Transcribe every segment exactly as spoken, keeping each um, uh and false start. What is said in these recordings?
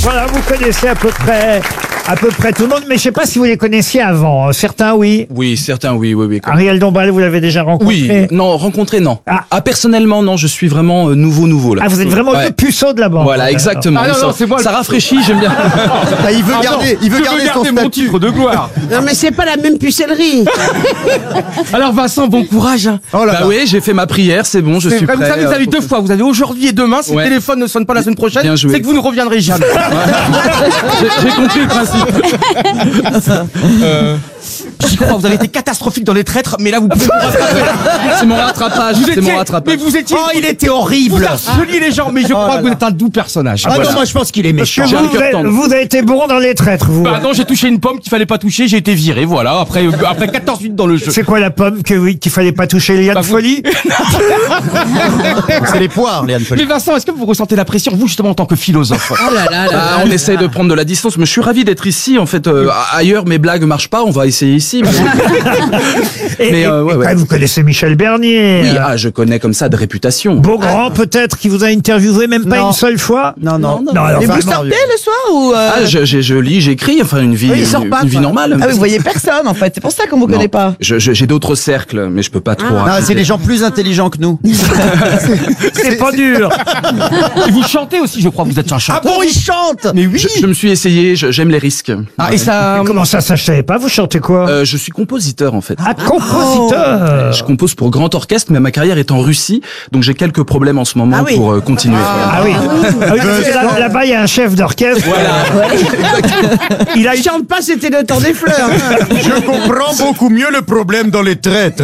Voilà, vous connaissez à peu près, à peu près tout le monde, mais je sais pas si vous les connaissiez avant. Certains, oui. Oui, certains, oui, oui, oui. Ariel Dombal, vous l'avez déjà rencontré? Oui, non, rencontré, non. Ah. Ah, personnellement, non, je suis vraiment euh, nouveau, nouveau, là. Ah, vous êtes vraiment Ouais. le puceau de la bande. Voilà, exactement. Ah non, ça non, c'est moi le ça puceau. rafraîchit, j'aime bien. Ah, il veut Ah garder, non, il veut je garder veux son garder mon statut. titre de gloire. Non, mais c'est pas la même pucellerie. Alors Vincent, bon courage. hein. Oh là Bah là. oui, j'ai fait ma prière, c'est bon, je C'est suis vrai, prêt. vous savez, vous euh, avez deux fois. Vous avez aujourd'hui et demain. Si Ouais. le téléphone ne sonne pas la semaine prochaine, Bien joué. c'est que vous ne reviendrez jamais. J'ai j'ai compris le principe. J'y crois, vous avez été catastrophique dans les traîtres, mais là vous pouvez vous rattraper. C'est mon rattrapage, Vous c'est étiez, mon rattrapage. mais vous étiez. Oh, il était horrible. Vous harceliez les gens, mais je crois que vous êtes un doux personnage. Ah Voilà. non, moi je pense qu'il est Parce que méchant. J'ai un vous, cœur avez- tendre. vous avez été bon dans les traîtres, vous. Bah non, j'ai touché une pomme qu'il fallait pas toucher, j'ai été viré, voilà, après, euh, après quatorze minutes dans le jeu. C'est quoi la pomme que oui, qu'il fallait pas toucher, Liane Bah, vous- Folie? C'est les poires, Léane Folie. Mais Vincent, est-ce que vous ressentez la pression, vous justement en tant que philosophe? Oh là là là Ah, là on là. essaye de prendre de la distance, mais je suis ravi d'être ici. En fait, euh, ailleurs mes blagues marchent pas, on va essayer ici. Mais, Et, Mais, et- euh, ouais, et ouais. quand même, vous connaissez Michel Bernier. oui, euh, ah, je connais comme ça de réputation. Beaugrand, peut-être, qui vous a interviewé même pas Non. une seule fois? Non, non. Non, alors, Et enfin, vous sortez le soir ou euh... Ah, je, je, je lis, j'écris, enfin une vie, Oui, il sort pas, une vie quoi. normale. Ah oui, vous voyez personne en fait, c'est pour ça qu'on vous Non. connaît pas. Je- je- J'ai d'autres cercles, mais je peux pas trop. Non, raconter. c'est des gens plus intelligents que nous. c'est pas dur. Et vous chantez aussi, je crois, vous êtes un Ah chanteur. bon, il chante. Mais oui. Je, je me suis essayé, je- j'aime les risques. Ah, et ça. Comment ça, ça je savais pas? Vous chantez quoi? Euh, je suis compositeur en fait. Ah, compositeur. Je compose pour grand orchestre, mais ma carrière est en Russie, donc j'ai quelques problèmes en ce moment Ah oui. pour euh, continuer. Ah oui. Ah oui, parce que là- là-bas, il y a un chef d'orchestre. Il a Il une, chante pas, c'était le temps des fleurs. Je comprends beaucoup mieux le problème dans les traites.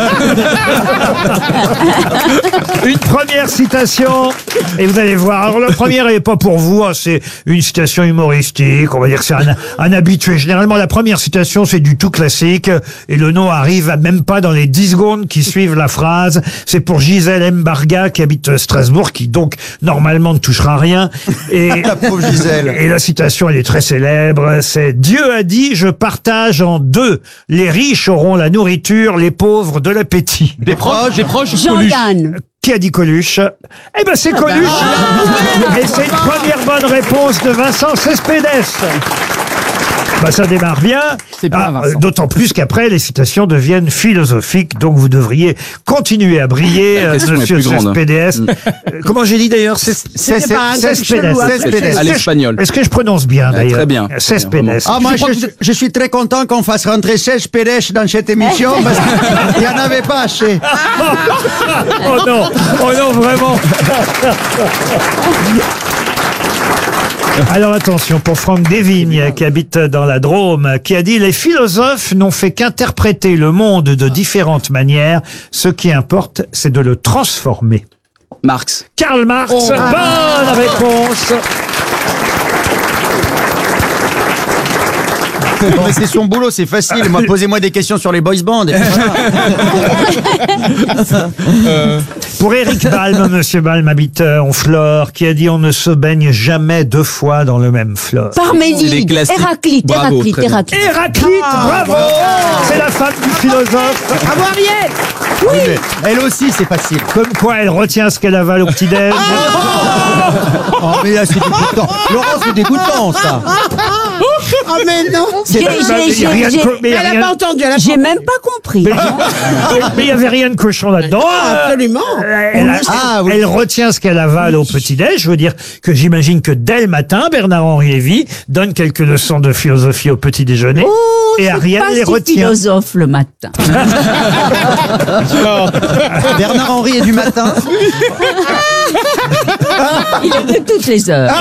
une première citation. Et vous allez voir. Alors, la première, elle est pas pour vous. Hein, c'est une citation humoristique. On va dire que c'est un, un habitué. Généralement, la première citation, c'est du tout classique. Et le nom arrive à même pas dans les dix secondes qui suivent la phrase. C'est pour Gisèle Mbarga, qui habite Strasbourg, qui donc, normalement, ne touchera rien. Et, La pauvre Gisèle. Et la citation, elle est très célèbre. C'est « Dieu a dit, je partage en deux. Les riches auront la nourriture, les pauvres de l'appétit. Des proches, des proches, Coluche. Jean-Yann. » Qui a dit Coluche? Eh ben, c'est Coluche. Et c'est une première bonne réponse de Vincent Cespedes. Bah, ça démarre bien. C'est bien, Ah, Vincent. euh, D'autant plus qu'après, les citations deviennent philosophiques. Donc, vous devriez continuer à briller, La euh, question est monsieur plus grande. Cespedes. Euh, Comment j'ai dit d'ailleurs? Ces- C'est- C'était pas un c'est- gars chelou, hein. Cespedes. À l'espagnol. Est-ce que je prononce bien d'ailleurs? très bien. Cespedes. Vraiment. Ah, moi, Je crois je, que je suis très content qu'on fasse rentrer seize Pérez dans cette émission parce qu'il n'y en avait pas assez. Oh non, oh non, vraiment. Alors attention, pour Franck Desvignes, qui habite dans la Drôme, qui a dit « Les philosophes n'ont fait qu'interpréter le monde de différentes manières. Ce qui importe, c'est de le transformer. Marx. » Karl Marx, bonne réponse. Non, mais c'est son boulot, c'est facile. Moi, posez-moi des questions sur les boys bands. et voilà. Pour Éric Balme, monsieur Balme habite euh, Honfleur, qui a dit « On ne se baigne jamais deux fois dans le même fleuve. » C'est des Parménide. classiques. Héraclite. Bravo, Héraclite. très bien. Héraclite. Héraclite, bravo. C'est la femme du philosophe. Bravo Ariel. Oui, mais elle aussi, c'est facile. Comme quoi elle retient ce qu'elle avale au petit-déj. Oh, mais là, c'est dégoûtant. Laurent, c'est dégoûtant, ça. Oh mais non. J'ai- Bah, j'ai- il y a rien de j'ai- co- mais il y a Elle a rien- pas entendu, elle a J'ai pas même pas compris. mais il y avait rien de cochon là-dedans. Ah, absolument. Euh, Elle, a- Ah, oui. elle retient ce qu'elle avale au petit-déj. Je veux dire que j'imagine que dès le matin, Bernard-Henri Lévy donne quelques leçons de philosophie au petit-déjeuner. Oh, et c'est Ariel pas les si retient. philosophe le matin. Bernard-Henri est du matin. Il est de toutes les heures.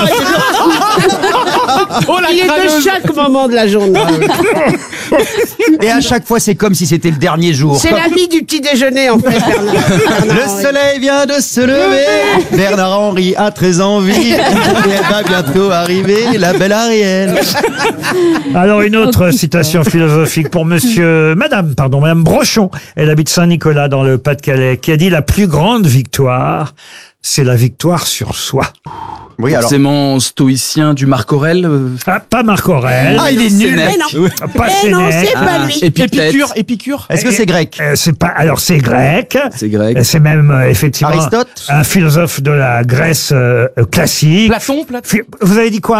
Oh la Il est de crâneuse. chaque moment de la journée. Et à chaque fois, c'est comme si c'était le dernier jour. C'est l'ami du petit déjeuner en fait. Bernard. Le Bernard-Henri. soleil vient de se lever. Bernard-Henri a très envie. Et elle va bientôt arriver, la belle Ariel. Alors une autre citation philosophique pour monsieur, madame, pardon, madame Brochon. Elle habite Saint-Nicolas dans le Pas-de-Calais, qui a dit la plus grande victoire, c'est la victoire sur soi. Oui, alors. Forcément stoïcien du Marc Aurèle. euh, Ah, pas Marc Aurèle. Ah, il est nul. Sénèque. Mais non. Pas Eh non, Sénèque. c'est pas lui. Épictète. Épicure, épicure. Est-ce que c'est grec? Euh, c'est pas. Alors c'est grec. C'est grec. Euh, C'est même euh, effectivement Aristote? un philosophe de la Grèce euh, euh, classique. Platon, Platon. Fi- Vous avez dit quoi?